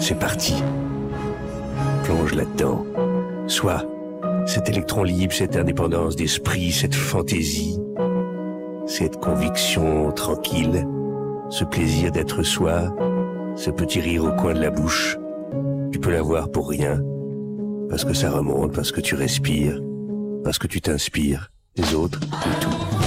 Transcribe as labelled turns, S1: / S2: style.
S1: C'est parti. Plonge là-dedans. Sois cet électron libre, cette indépendance d'esprit, cette fantaisie, cette conviction tranquille, ce plaisir d'être soi, ce petit rire au coin de la bouche. Tu peux l'avoir pour rien, parce que ça remonte, parce que tu respires, parce que tu t'inspires des autres et tout.